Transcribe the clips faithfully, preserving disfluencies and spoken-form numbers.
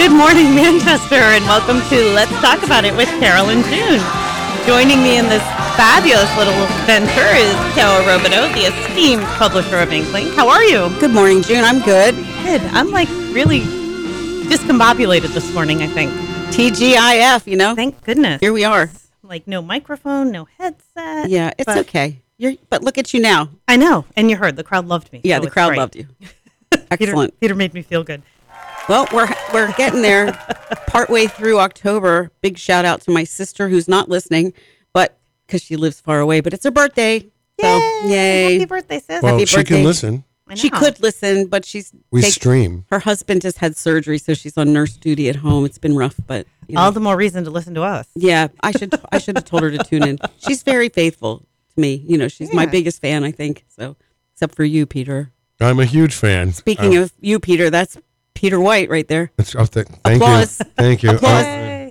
Good morning, Manchester, and welcome to Let's Talk About It with Carol and June. Joining me in this fabulous little venture is Carol Robideau, the esteemed publisher of Inkling. How are you? Good morning, June. I'm good. Good. I'm like really discombobulated this morning, I think. T G I F, you know? Thank goodness. Here we are. Like no microphone, no headset. Yeah, it's but okay. You're, but look at you now. I know. And you heard the crowd loved me. Yeah, so the it's crowd great. loved you. Peter, Excellent. Peter made me feel good. Well, we're we're getting there. Partway through October. Big shout out to my sister who's not listening, but because she lives far away. But it's her birthday. So, Yay! yay. Happy birthday, sis. Well, Happy she birthday. can listen. I know. She could listen, but she's We take- stream. her husband just had surgery, so she's on nurse duty at home. It's been rough, but you know. All the more reason to listen to us. Yeah, I should I should have told her to tune in. She's very faithful to me. You know, she's my Yeah. biggest fan, I think. So, except for you, Peter. I'm a huge fan. Speaking Uh, of you, Peter, that's Peter White right there. it's up there. Thank Applause. you. Thank you. Applause. Oh, Yay.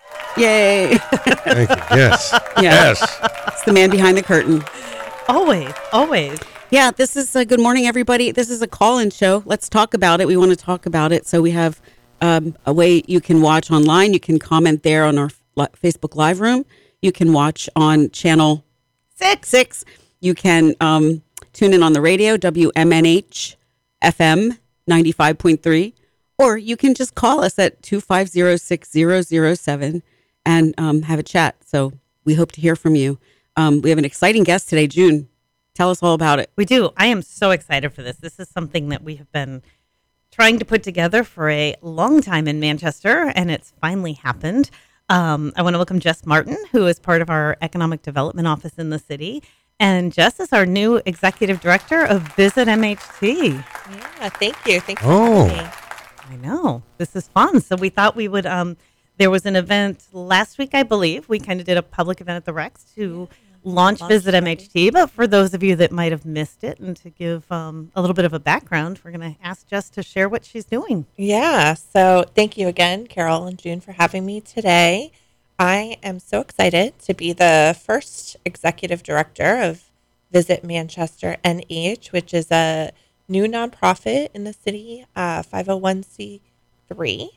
Yay. thank you. Yes. Yeah. Yes. It's the man behind the curtain. Always, always. Yeah, this is a good morning, everybody. This is a call-in show. Let's talk about it. We want to talk about it. So we have um, a way you can watch online. You can comment there on our li- Facebook Live room. You can watch on channel six. Six. You can um, tune in on the radio, W M N H F M ninety-five point three. Or you can just call us at two five zero, six zero zero seven and um, have a chat. So we hope to hear from you. Um, we have an exciting guest today, June. Tell us all about it. We do. I am so excited for this. This is something that we have been trying to put together for a long time in Manchester, and it's finally happened. Um, I want to welcome Jess Martin, who is part of our economic development office in the city. And Jess is our new executive director of Visit M H T. Yeah, thank you. Thank you Oh. for having me. I know. This is fun. So we thought we would, um, there was an event last week, I believe. We kind of did a public event at the Rex to launch Launch Visit party. M H T. But for those of you that might have missed it and to give um, a little bit of a background, we're going to ask Jess to share what she's doing. Yeah, so thank you again, Carol and June, for having me today. I am so excited to be the first executive director of Visit Manchester N H, which is a new nonprofit in the city, uh, five oh one c three.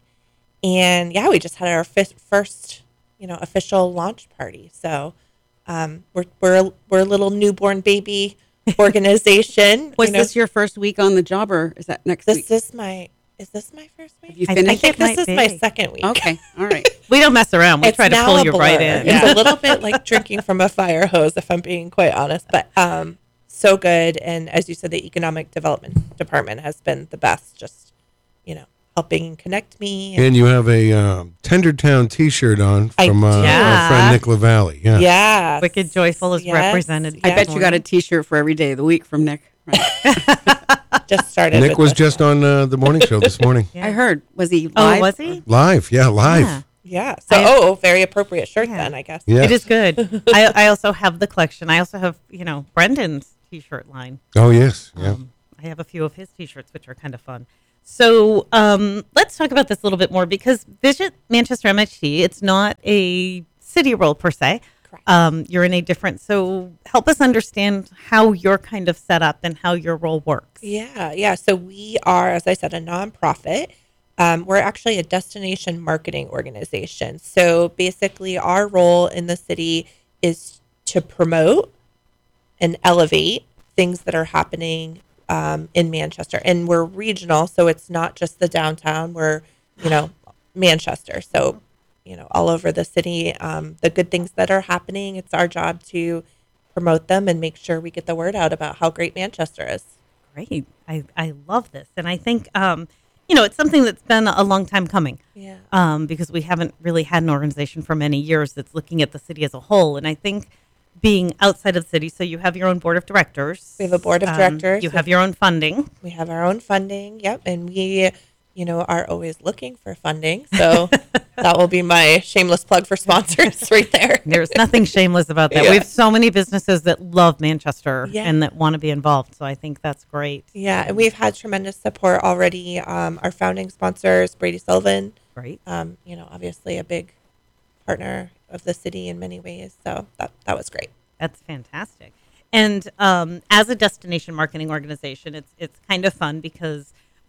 And yeah, we just had our fifth, first, you know, official launch party. So um, we're we're a, we're a little newborn baby organization. Was you know. this your first week on the job, or is that next This week? is my is this my first week? Have you I I finished? think it might this is be. my second week. Okay, all right. We don't mess around. We It's try to now pull a you right blur. in. It's a little bit like drinking from a fire hose, if I'm being quite honest. But um, so good, and as you said, the economic development department has been the best. Just you know, helping connect me. And, And you have a um, Tendertown T-shirt on I from uh, do. our friend Nick LaValle. Yeah. yeah, Wicked Joyful is Yes. represented. I Yeah. bet you got a T-shirt for every day of the week from Nick. Right. just started. Nick with was this. just on uh, the morning show this morning. Yeah. I heard. Was he Oh, live? was he? Live. Yeah, live. Yeah. yeah. So I- oh, very appropriate shirt Yeah. then, I guess. Yeah. It is good. I, I also have the collection. I also have, you know, Brendan's T-shirt line. Oh, yes. Yeah. Um, I have a few of his T-shirts, which are kind of fun. So um, let's talk about this a little bit more because Visit Manchester M H T, it's not a city role per se. Correct. Um, you're in a different, so help us understand how you're kind of set up and how your role works. Yeah, yeah. So we are, as I said, a nonprofit. Um, we're actually a destination marketing organization. So basically, our role in the city is to promote and elevate things that are happening um, in Manchester. And we're regional, so it's not just the downtown. We're, you know, Manchester. So, you know, all over the city, um, the good things that are happening, it's our job to promote them and make sure we get the word out about how great Manchester is. Great. I, I love this. And I think, um, you know, it's something that's been a long time coming. Yeah. um, because we haven't really had an organization for many years that's looking at the city as a whole. And I think being outside of the city, so you have your own board of directors. We have a board of Um, directors. You have your own funding. We have our own funding. Yep. And we, you know, are always looking for funding. So that will be my shameless plug for sponsors right there. There's nothing shameless about that. Yeah. We have so many businesses that love Manchester Yeah. and that want to be involved. So I think that's great. Yeah. And we've had tremendous support already. Um, our founding sponsors, Brady Sullivan, Great. um, you know, obviously a big partner of the city in many ways. So that, that was great. That's fantastic. And um, as a destination marketing organization, it's it's kind of fun because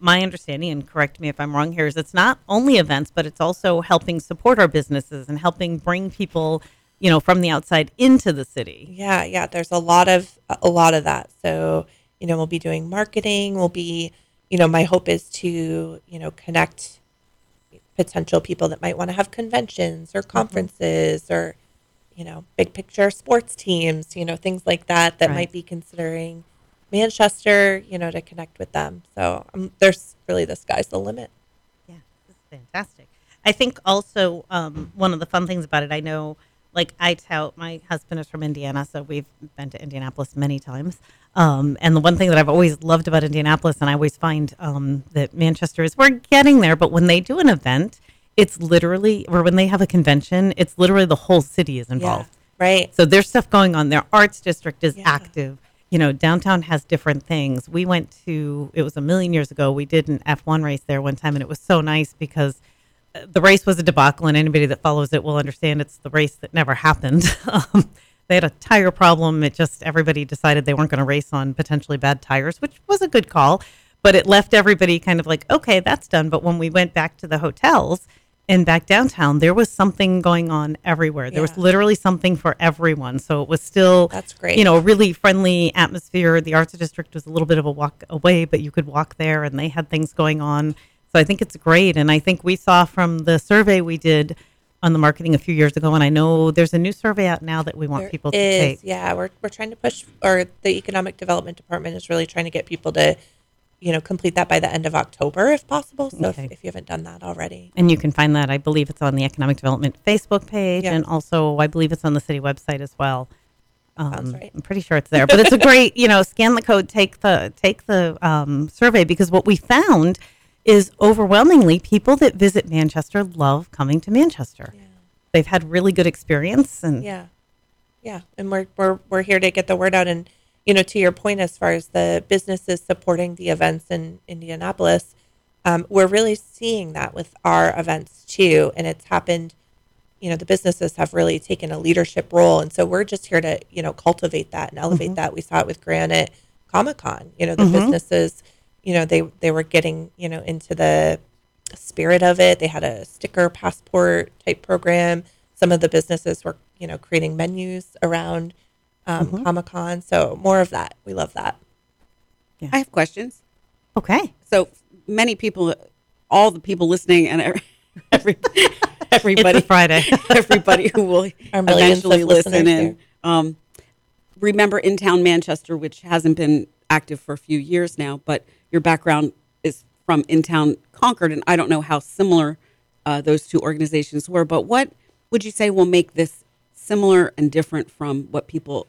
my understanding, and correct me if I'm wrong here, is it's not only events, but it's also helping support our businesses and helping bring people, you know, from the outside into the city. Yeah, yeah. There's a lot of a lot of that. So, you know, we'll be doing marketing. We'll be, you know, my hope is to, you know, connect potential people that might want to have conventions or conferences mm-hmm. or, you know, big picture sports teams, you know, things like that that right. might be considering Manchester, you know, to connect with them. So um, there's really the sky's the limit. Yeah, this is fantastic. I think also um, one of the fun things about it, I know, like I tout, my husband is from Indiana, so we've been to Indianapolis many times. Um, and the one thing that I've always loved about Indianapolis, and I always find um, that Manchester is, we're getting there, but when they do an event, it's literally, or when they have a convention, it's literally the whole city is involved. Yeah, right. So there's stuff going on. Their arts district is Yeah. active. You know, downtown has different things. We went to, it was a million years ago, we did an F one race there one time, and it was so nice because the race was a debacle, and anybody that follows it will understand it's the race that never happened. um, they had a tire problem. It just, everybody decided they weren't going to race on potentially bad tires, which was a good call, but it left everybody kind of like, okay, that's done. But when we went back to the hotels and back downtown, there was something going on everywhere. There Yeah. was literally something for everyone. So it was still, That's great. you know, a really friendly atmosphere. The arts district was a little bit of a walk away, but you could walk there, and they had things going on. So I think it's great. And I think we saw from the survey we did on the marketing a few years ago, and I know there's a new survey out now that we want There people to is, take. Yeah, we're we're trying to push, or the Economic Development Department is really trying to get people to, you know, complete that by the end of October if possible. So Okay. if, if you haven't done that already. And you can find that, I believe it's on the Economic Development Facebook page, Yeah. and also I believe it's on the city website as well. Um, Sounds right. I'm pretty sure it's there, but it's a great, you know, scan the code, take the take the um, survey, because what we found is overwhelmingly people that visit Manchester love coming to Manchester. Yeah. They've had really good experience, and Yeah. Yeah. And we're, we're, we're here to get the word out. And, you know, to your point, as far as the businesses supporting the events in Indianapolis, um, we're really seeing that with our events too. And it's happened, you know, the businesses have really taken a leadership role. And so we're just here to, you know, cultivate that and elevate Mhm. that. We saw it with Granite Comic Con, you know, the Mhm. businesses, you know, they, they were getting, you know, into the spirit of it. They had a sticker passport type program. Some of the businesses were, you know, creating menus around um, Mhm. Comic Con. So more of that. We love that. I have questions. okay. So many people, all the people listening, and every, every It's everybody, a Friday. everybody who will Our millions eventually of listen listeners in. Um, remember In Town Manchester, which hasn't been active for a few years now, but your background is from In Town Concord, and I don't know how similar uh, those two organizations were, but what would you say will make this similar and different from what people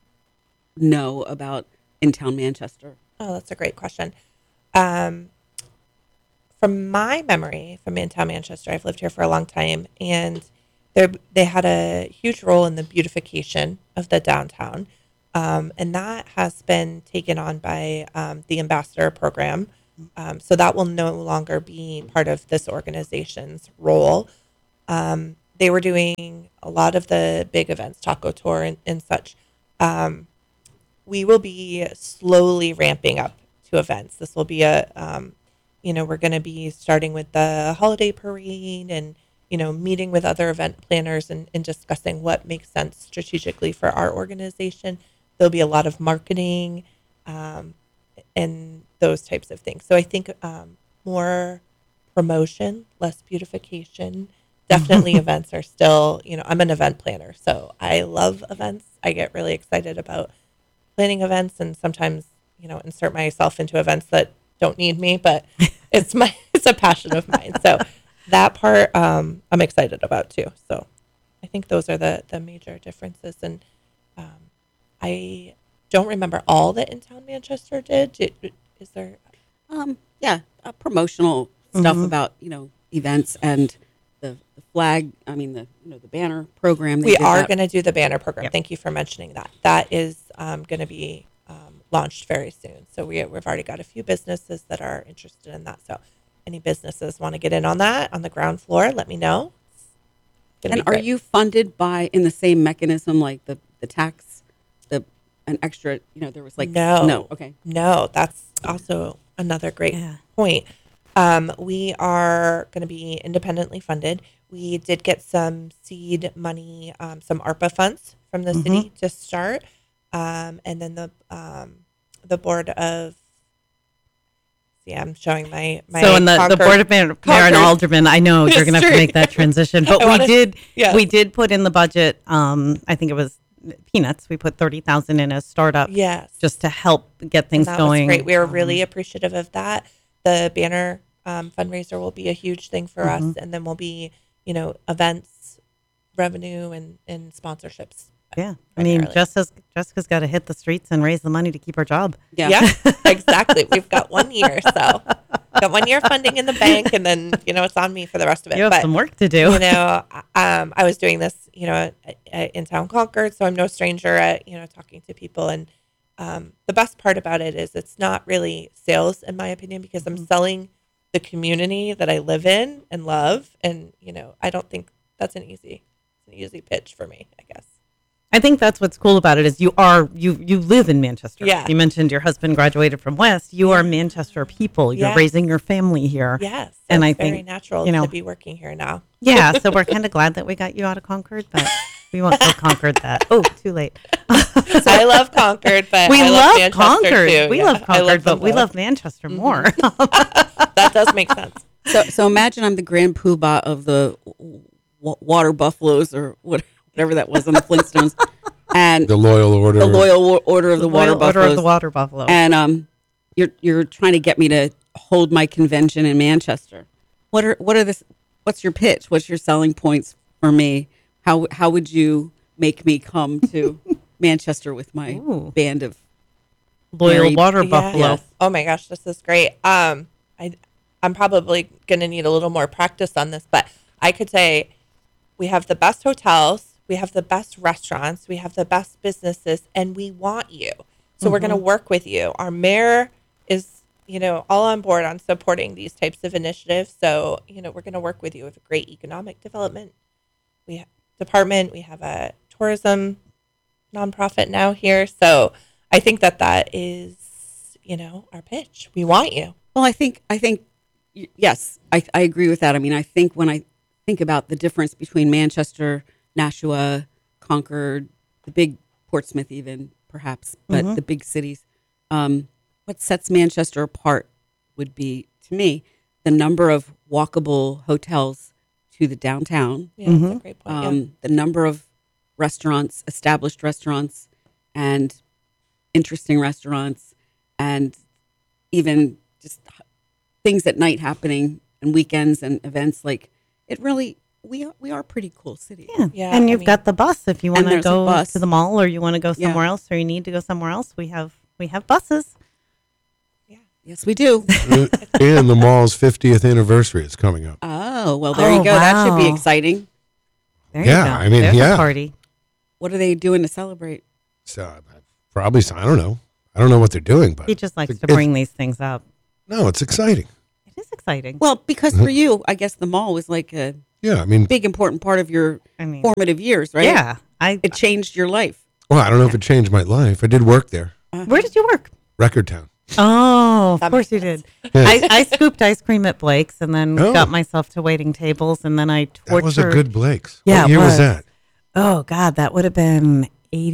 know about In Town Manchester? Oh, that's a great question. Um, from my memory from In Town Manchester, I've lived here for a long time, and they they had a huge role in the beautification of the downtown, um, and that has been taken on by um, the ambassador program. Um, so that will no longer be part of this organization's role. Um, they were doing a lot of the big events, Taco Tour and, and such. Um, we will be slowly ramping up to events. This will be a, um, you know, we're going to be starting with the holiday parade and, you know, meeting with other event planners and, and discussing what makes sense strategically for our organization. There'll be a lot of marketing um, and those types of things. So I think um, more promotion, less beautification. Definitely events are still, you know, I'm an event planner, so I love events. I get really excited about planning events, and sometimes, you know, insert myself into events that don't need me, but it's my, it's a passion of mine. So that part um, I'm excited about too. So I think those are the, the major differences. And um, I don't remember all that In Town Manchester did. did is there? Um, yeah, uh, promotional stuff Mhm. about, you know, events and the, the flag. I mean, the you know the banner program. They We did are that. going to do the banner program. Yep. Thank you for mentioning that. That is um, going to be um, launched very soon. So we, we've already got a few businesses that are interested in that. So any businesses want to get in on that on the ground floor, let me know. It's gonna And be are great. you funded by in the same mechanism like the the tax, the an extra? You know, there was like No. no. Okay. No, that's also another great Yeah. point. Um, we are going to be independently funded. We did get some seed money, um, some ARPA funds from the Mm-hmm. city to start, um, and then the um, the board of. See, I'm showing my my. So in the, the Concord- board of mayor, mayor and Concord alderman, I know you're going to have to history. make that transition, but I we wanna- did yes. we did put in the budget. Um, I think it was peanuts. We put thirty thousand in as startup, Yes, just to help get things that going. was great. We are Um, really appreciative of that. The banner um, fundraiser will be a huge thing for Mm-hmm. us, and then will be, you know, events, revenue, and and sponsorships. Yeah, I mean, primarily. Jessica's Jessica's got to hit the streets and raise the money to keep her job. Yeah. Yeah, exactly. We've got one year, so got one year funding in the bank, and then you know it's on me for the rest of it. You have But some work to do. you know, um, I was doing this, you know, in town Concord, so I'm no stranger at you know talking to people. And um, the best part about it is it's not really sales, in my opinion, because I'm selling the community that I live in and love, and you know, I don't think that's an easy, it's an easy pitch for me, I guess. I think that's what's cool about it is you are you you live in Manchester. Yeah. You mentioned your husband graduated from West. You are Manchester people. You're Yeah. raising your family here. Yes, so And it's I very think, natural you know- to be working here now. Yeah, so we're kind of glad that we got you out of Concord, but we won't go Concord that. Oh, too late. I love Concord, but We I love, love, Manchester Concord. too. We Yeah, love I Concord, but them we both. love Manchester more. That does make sense. So, so imagine I'm the grand poobah of the w- water buffaloes or what, whatever that was on the Flintstones, and The loyal order. the loyal Wa- order of the, water Royal buffaloes. Order of the Water Buffalo. And um, you're you're trying to get me to hold my convention in Manchester. What are what are this? What's your pitch? What's your selling points for me? How how would you make me come to Manchester with my Ooh. band of Loyal married- Water Yeah. Buffalo. Oh my gosh, this is great. Um, I I'm probably gonna need a little more practice on this, but I could say we have the best hotels, we have the best restaurants, we have the best businesses, and we want you. So we're gonna work with you. Our mayor is, you know, all on board on supporting these types of initiatives. So, you know, we're gonna work with you. We have a great economic development we have department. We have a tourism nonprofit now here. So I think that that is, you know, our pitch. We want you. Well, I think I think y- yes, I, I agree with that. I mean, I think when I think about the difference between Manchester, Nashua, Concord, the big Portsmouth, even perhaps, but the big cities, um, what sets Manchester apart would be, to me, the number of walkable hotels to the downtown, Yeah, that's a great point. um, yeah. the number of restaurants, established restaurants, and interesting restaurants, and even just h- things at night happening and weekends and events. Like it really, we are, we are a pretty cool city. Yeah. Yeah, and I you've mean- got the bus if you want to there's a go bus. to the mall or you want to go Yeah. somewhere else or you need to go somewhere else. We have we have buses. Yes, we do. And the mall's fiftieth anniversary is coming up. Oh well, there Oh, you go. That should be wow. exciting. There Yeah, you go. I mean, There's yeah. a party. What are they doing to celebrate? So uh, probably, I don't know. I don't know what they're doing, but He just likes to it's- bring these things up. no, it's exciting. It is exciting. Well, because for you, I guess the mall was like a Yeah, I mean, big important part of your I mean, formative years, right? yeah. I. It changed your life. well, I don't know if it changed my life. I did work there, Where did you work? Record Town. Oh, of That course you makes did. I, I scooped ice cream at Blake's and then Oh. got myself to waiting tables and then I tortured. That was a good Blake's. Yeah, What it year was. was. that? Oh God, that would have been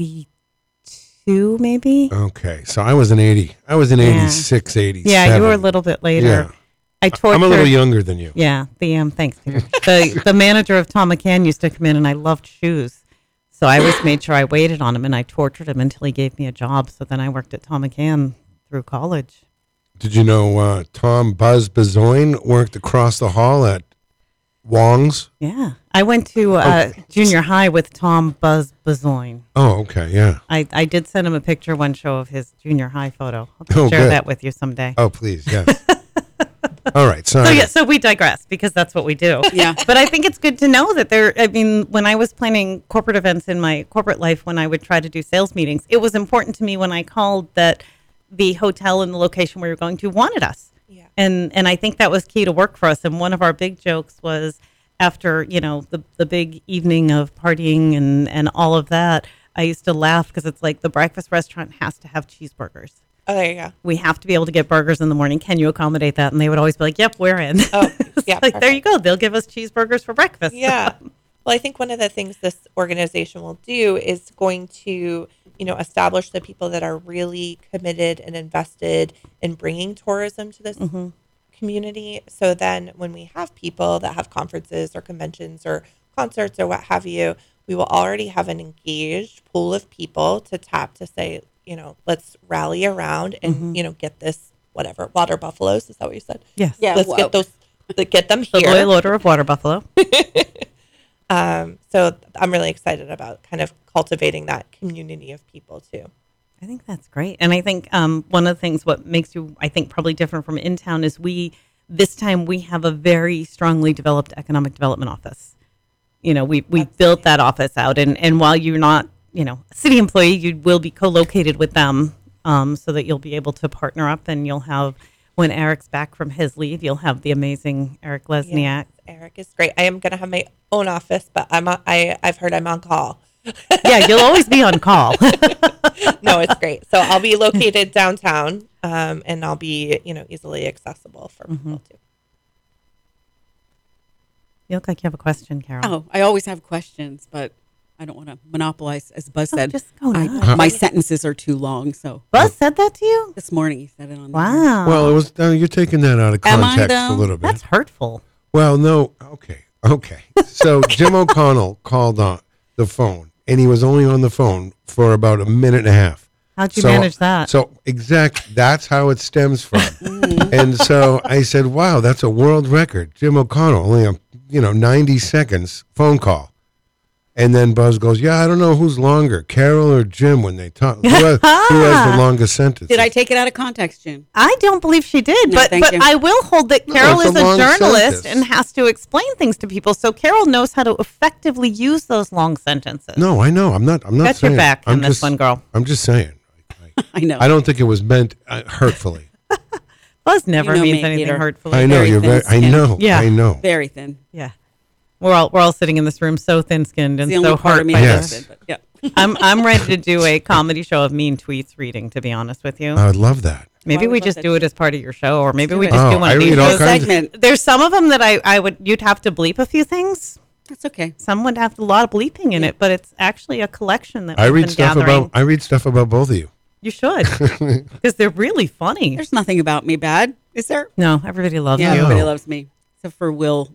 eighty-two, maybe. Okay, so I was in eighty. I was in Yeah. eighty-six, eighty-seven. Yeah, you were a little bit later. Yeah. I tortured. I'm a little younger than you. Yeah, the um, thanks, Peter. the the manager of Tom McCann used to come in, and I loved shoes, so I always made sure I waited on him, and I tortured him until he gave me a job. So then I worked at Tom McCann through college. Did you know uh, Tom Buzz Bazoin worked across the hall at Wong's? Yeah, I went to uh, junior high with Tom Buzz Bazoin. Oh, okay, yeah. I, I did send him a picture one show of his junior high photo. I'll Oh, share good. that with you someday. Oh, please, yes. All right, sorry. So yeah, so we digress because that's what we do. Yeah. But I think it's good to know that there, I mean, when I was planning corporate events in my corporate life, when I would try to do sales meetings, it was important to me when I called that the hotel and the location we were going to wanted us. Yeah. And and I think that was key to work for us. And one of our big jokes was after, you know, the the big evening of partying and, and all of that, I used to laugh because it's like the breakfast restaurant has to have cheeseburgers. Oh, there you go. We have to be able to get burgers in the morning. Can you accommodate that? And they would always be like, yep, we're in. Oh, It's yeah, like, there you perfect. go. They'll give us cheeseburgers for breakfast. Yeah. Well, I think one of the things this organization will do is going to, you know, establish the people that are really committed and invested in bringing tourism to this Mm-hmm. community. So then when we have people that have conferences or conventions or concerts or what have you, we will already have an engaged pool of people to tap to say, you know, let's rally around and, Mm-hmm. you know, get this, whatever, water buffaloes. Is that what you said? Yes. Yeah. Let's well- get those, get them The here. loyal odor of water buffalo. Um, so I'm really excited about kind of cultivating that community of people too. I think that's great. And I think um, one of the things what makes you, I think, probably different from in town is we, this time we have a very strongly developed economic development office. You know, we, we built that office out. And, and while you're not, you know, a city employee, you will be co-located with them um, so that you'll be able to partner up and you'll have, when Eric's back from his leave, you'll have the amazing Eric Lesniak. Yes, Eric is great. I am going to have my own office, but I'm on, I I've heard I'm on call. Yeah, you'll always be on call. No, it's great. So I'll be located downtown, um, and I'll be, you know, easily accessible for Mm-hmm. people too. You look like you have a question, Carol. Oh, I always have questions, but I don't want to monopolize. As Buzz Oh, said, just go I, nuts. my sentences are too long. So Buzz said that to you? this morning he said it on. the- Wow. Well, it was. Uh, you're taking that out of Am I, context though? a little bit. That's hurtful. Well, no. Okay. Okay. So Jim O'Connell called on the phone, and he was only on the phone for about a minute and a half. How'd you So- manage that? So exact. That's how it stems from. And so I said, "Wow, that's a world record." Jim O'Connell, only a you know ninety seconds phone call, and then Buzz goes, "Yeah, I don't know who's longer, Carol or Jim when they talk. Who has, who has the longest sentence?" Did I take it out of context, Jim? I don't believe she did, No, but thank but you. I will hold that No, Carol it's is a a long journalist sentence. and has to explain things to people. So Carol knows how to effectively use those long sentences. No, I know. I'm not. I'm not Got saying. your back I'm on this just, one, girl. I'm just saying. I, I know. I don't think it was meant uh, hurtfully. Buzz never You know means me, anything Peter. hurtful. I know Very you're very. I thin-skinned. know. Yeah. I know. Very thin. Yeah, we're all we're all sitting in this room so thin-skinned and It's the only so part hurt of me by Yes. this. that's good. But yeah. I'm I'm ready to do a comedy show of mean tweets reading. To be honest with you, I would love that. maybe I would we love just that do it too. as part of your show, or maybe do we it. just Oh, do one I of these read all shows. kinds of- segment. There's some of them that I I would you'd have to bleep a few things. That's okay. Some would have a lot of bleeping in it, but it's actually a collection that I we've read been stuff gathering. about. I read stuff about both of you. You should, because they're really funny. There's nothing about me bad, is there? No, everybody loves Yeah, you. everybody No. loves me except for Will.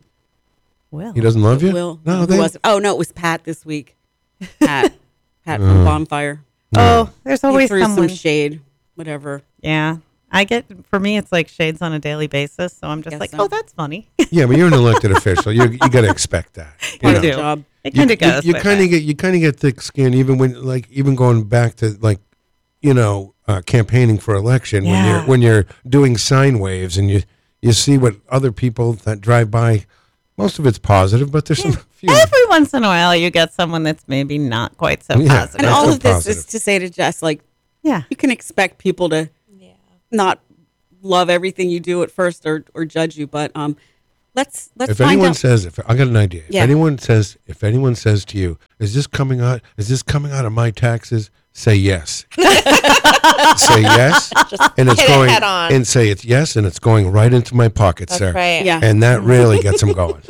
Will. He doesn't love you. Will. No, who they, was it? Oh no, it was Pat this week. Pat. Pat Uh. from Bonfire. Oh, there's He always threw someone. some shade. Whatever. Yeah, I get. For me, it's like shades on a daily basis. So I'm just Guess like, so. oh, that's funny. yeah, but you're an elected official. You you got to expect that. You Part know. of the do. job. It You, kind of goes. you, with kind it. of get you kind of get thick skin even when like even going back to like you know uh, campaigning for election when Yeah. you're when you're doing sine waves and you you see what other people that drive by. Most of it's positive, but there's some few. Every once in a while, you get someone that's maybe not quite so Yeah. positive. And That's all so of this positive. is to say to Jess, like, Yeah, you can expect people to Yeah. not love everything you do at first or, or judge you, but um, let's let's If find anyone out. says, if I got an idea, if Yeah. anyone says, if anyone says to you, "Is this coming out? Is this coming out of my taxes?" Say yes. Say yes, and it's hit it going. head on. And say it's yes, and it's going right into my pocket, That's sir. right. Yeah. And that really gets them going.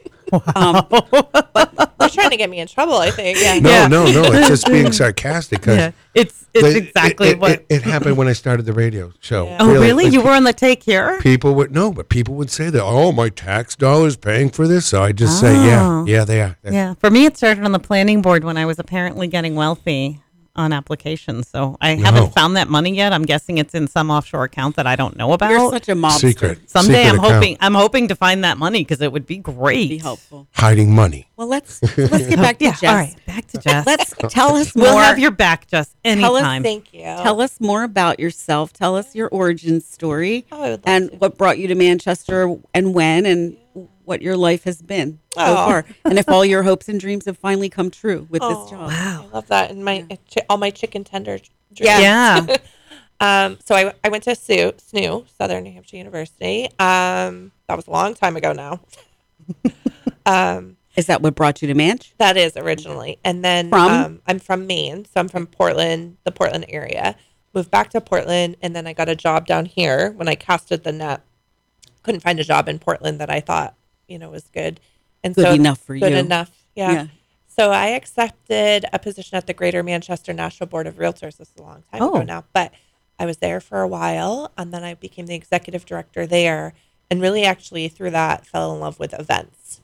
They're trying to get me in trouble, I think. Yeah. No, Yeah. no, no. It's just being sarcastic because yeah. It's it's exactly it, what. it, it happened when I started the radio show. Yeah. oh, really? like, You were on the take here? People would no, but people would say that. Oh, my tax dollars paying for this. So I just say, yeah, Oh. yeah, they are. Yeah. For me, it started on the planning board when I was apparently getting wealthy on applications. So I No. haven't found that money yet. I'm guessing it's in some offshore account that I don't know about. You're such a mobster. Secret. Someday secret I'm account. hoping I'm hoping to find that money because it would be great. Be helpful. Hiding money. Well, let's let's get back to Yeah. Jess. All right. Back to Jess. Let's tell us more. we'll have your back, Jess, Tell us- anytime. Thank you. Tell us more about yourself. Tell us your origin story Oh, I would love and to. what brought you to Manchester and when and what your life has been so Oh. far. And if all your hopes and dreams have finally come true with Oh, this job. I love that. And my chi- all my chicken tender dreams. Yeah. Um, so I, I went to S U, S N U, Southern New Hampshire University. Um, that was a long time ago now. um, Is that what brought you to Manch? that is originally. And then From? Um, I'm from Maine. So I'm from Portland, the Portland area. moved back to Portland, and then I got a job down here when I casted the net. Couldn't find a job in Portland that I thought, you know, was good. And Good so enough for good you. enough. Yeah. Yeah. So I accepted a position at the Greater Manchester National Board of Realtors. This is a long time Oh. ago now, but I was there for a while, and then I became the executive director there, and really actually through that fell in love with events,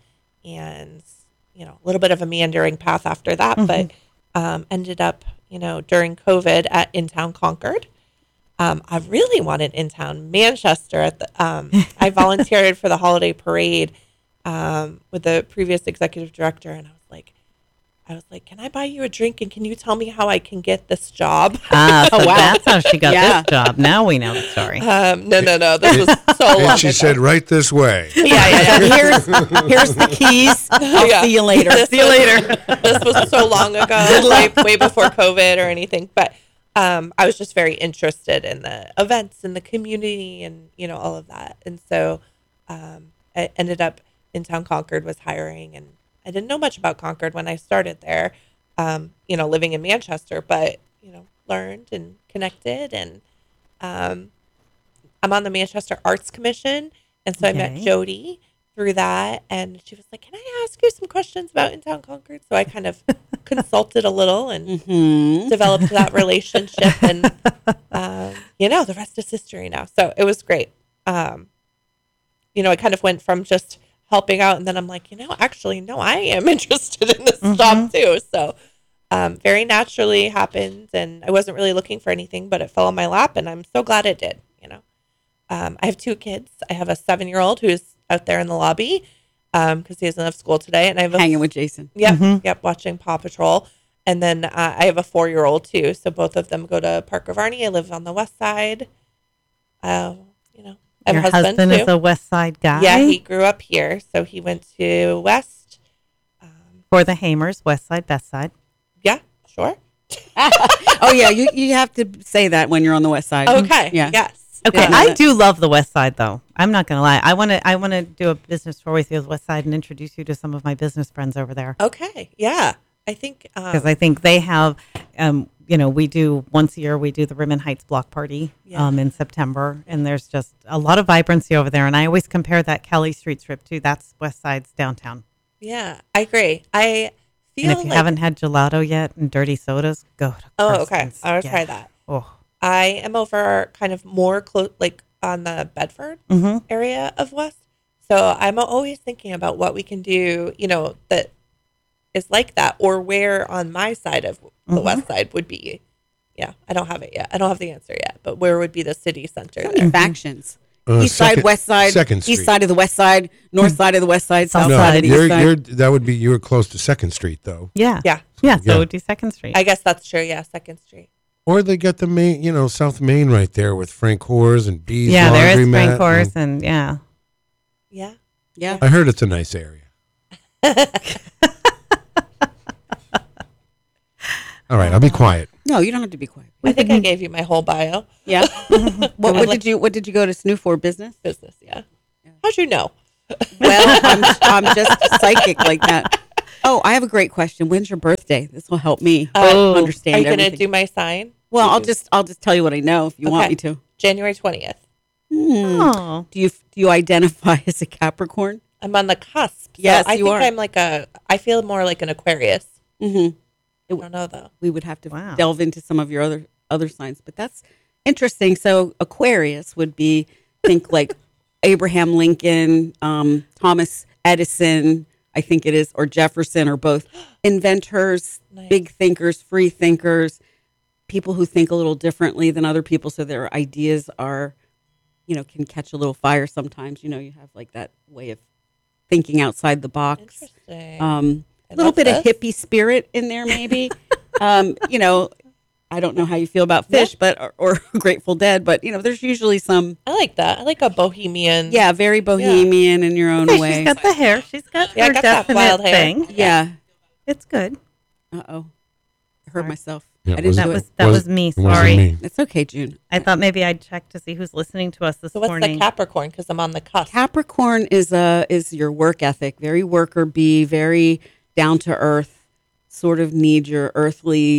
and you know, a little bit of a meandering path after that, but um, ended up, you know, during COVID at In Town Concord. Um, I really wanted In Town Manchester. At the, um, I volunteered for the holiday parade um, with the previous executive director, and I was like, I was like, can I buy you a drink and can you tell me how I can get this job? Ah, so Oh, wow. that's how she got Yeah. this job. Now we know the story. Um, no, no, no. This was so long And she ago. said, right this way. yeah, yeah, yeah. Here's here's the keys. I'll Yeah. see you later. This See you was- later. This was so long ago, way, way before COVID or anything. But um, I was just very interested in the events and the community and, you know, all of that. And so um, I ended up In Town Concord was hiring, and I didn't know much about Concord when I started there, um, you know, living in Manchester, but, you know, learned and connected. And um, I'm on the Manchester Arts Commission. And so I met Okay. Jody through that, and she was like, can I ask you some questions about In Town Concord? So I kind of consulted a little and Hmm. developed that relationship, and um, you know, the rest is history now. So it was great. Um, you know, I kind of went from just helping out, and then I'm like, you know, actually, no, I am interested in this job too. So um, very naturally happened, and I wasn't really looking for anything, but it fell on my lap, and I'm so glad it did. You know, um, I have two kids. I have a seven-year-old who's out there in the lobby because he doesn't have school today, and I have a Hanging with Jason. Yep, yep, watching Paw Patrol. And then uh, I have a four-year-old too, so both of them go to Park of Arnie. I live on the west side. Uh, you know, I have Your a husband, husband too. is a West Side guy. Yeah, he grew up here, so he went to West. For the Hamers, West Side, Best Side. Yeah, sure. Oh yeah, you you have to say that when you're on the west side. Okay. Yeah. Yes. Okay, Yeah. I do love the West Side, though. I'm not gonna lie. I want to. I want to do a business tour with you of the West Side and introduce you to some of my business friends over there. Okay. Yeah, I think. Um, Because I think they have, um, you know, we do once a year. We do the Rimmon Heights Block Party Yeah. um, in September, and there's just a lot of vibrancy over there. And I always compare that Kelly Street strip to that's West Side's downtown. yeah, I agree. I feel And if you like. haven't had gelato yet and dirty sodas, go to Oh, okay. Carson's. I'll Yeah. try that. Oh, I am over kind of more close, like on the Bedford hmm area of West. So I'm always thinking about what we can do, you know, that is like that, or where on my side of the Mhm. West Side would be. Yeah, I don't have it yet. I don't have the answer yet, but where would be the city center So there? many factions. Uh, East side, second- west side, Second Street. east side of the west side, north side of the west side, south South No, side side. of the you're, east side. you're, that would be, you were close to Second Street, though. yeah, Yeah, yeah. So Yeah. we'll do Second Street. I guess that's true. Yeah, Second Street. Or they got the main, you know, South Main right there with Frank Hoare and Bees yeah, there is Laundromat Frank Horse, and- and yeah. Yeah. Yeah. I heard it's a nice area. All right, I'll be quiet. No, you don't have to be quiet. I think I gave you my whole bio Yeah. what, what did you What did you go to S N U for? Business? business. Yeah. How'd you know? Well, I'm I'm just psychic like that. Oh, I have a great question. When's your birthday? This will help me Uh, understand Are you going to everything. do my sign? well, I'll just I'll just tell you what I know if you want Okay. me to. January twentieth. Hmm. Oh, Do you do you identify as a Capricorn? I'm on the cusp. So Yes, I you think are. I'm like a, I feel more like an Aquarius. Mm-hmm. I don't know though. We would have to Wow. delve into some of your other other signs, but that's interesting. So Aquarius would be think like Abraham Lincoln, um, Thomas Edison, I think it is, or Jefferson, or both inventors, Nice. big thinkers, free thinkers, people who think a little differently than other people, so their ideas are, you know, can catch a little fire sometimes. You know, you have like that way of thinking outside the box. Interesting. Um, I a little love bit of this. hippie spirit in there, maybe. um, you know, I don't know how you feel about Fish, but or, or Grateful Dead, but you know, there's usually some, I like that. I like a bohemian. yeah, very bohemian in your own okay, way. she's got the hair. She's got Yeah, I her got that definite wild hair. thing. yeah. It's good. Uh oh, I hurt Sorry. myself. Yeah, I didn't That do was it. that Was- was me. it wasn't Sorry. me. It's okay, June. I thought maybe I'd check to see who's listening to us this So what's morning. the Capricorn? Because I'm on the cusp. Capricorn is a is your work ethic, very worker bee, very down to earth, sort of need your earthly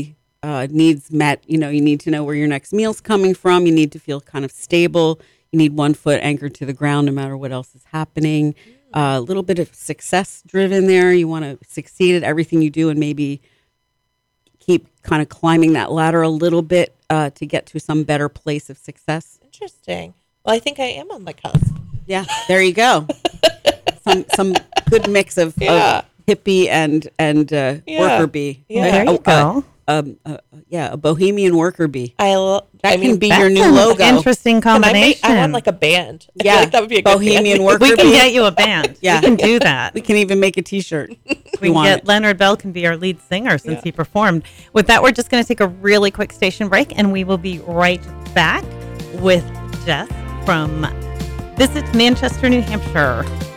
uh, needs met. You know, you need to know where your next meal's coming from. You need to feel kind of stable. You need one foot anchored to the ground no matter what else is happening. A uh, little bit of success driven there. You want to succeed at everything you do and maybe keep kind of climbing that ladder a little bit uh, to get to some better place of success. Interesting. Well, I think I am on the cusp. Yeah, there you go. some some good mix of, Yeah. of hippie and and uh, Yeah. worker bee. Yeah. There you Uh, uh, go. um, uh, yeah, a bohemian worker bee. I, l- That I can mean, be That's your new an logo. Interesting can I, make, combination. I want like a band. I feel Yeah, like that would be a good Bohemian band. worker we can bee. get you a band. Yeah. We can do that. We can even make a T-shirt. if We you can want get it. Leonard Bell can be our lead singer since Yeah. he performed. With that, we're just going to take a really quick station break, and we will be right back with Jess from Visit Manchester, New Hampshire.